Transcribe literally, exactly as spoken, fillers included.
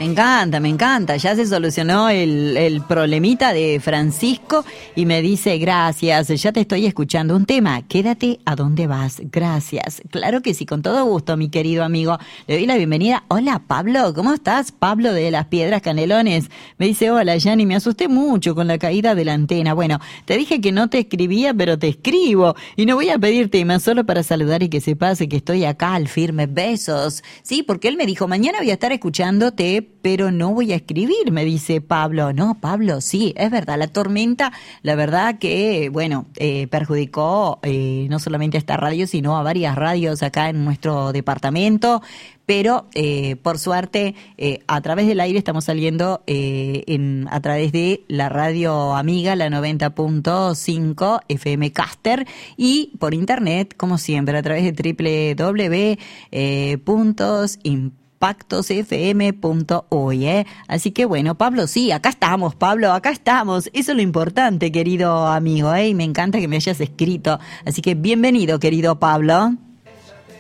Me encanta, me encanta. Ya se solucionó el, el problemita de Francisco y me dice, gracias, ya te estoy escuchando un tema. Quédate a donde vas. Gracias. Claro que sí, con todo gusto, mi querido amigo. Le doy la bienvenida. Hola, Pablo. ¿Cómo estás? Pablo de Las Piedras Canelones. Me dice, hola, Yani, me asusté mucho con la caída de la antena. Bueno, te dije que no te escribía, pero te escribo. Y no voy a pedir temas solo para saludar y que sepas que estoy acá al firme. Besos. Sí, porque él me dijo, mañana voy a estar escuchándote, pero no voy a escribir, me dice Pablo. No, Pablo, sí, es verdad, la tormenta, la verdad que, bueno, eh, perjudicó eh, no solamente a esta radio, sino a varias radios acá en nuestro departamento, pero eh, por suerte eh, a través del aire estamos saliendo eh, en, a través de la radio amiga, la noventa punto cinco F M Caster, y por internet, como siempre, a través de doble u doble u doble u punto impactos f m punto uy, ¿eh? Así que bueno, Pablo, sí, acá estamos, Pablo, acá estamos. Eso es lo importante, querido amigo, ¿eh? Y me encanta que me hayas escrito. Así que bienvenido, querido Pablo.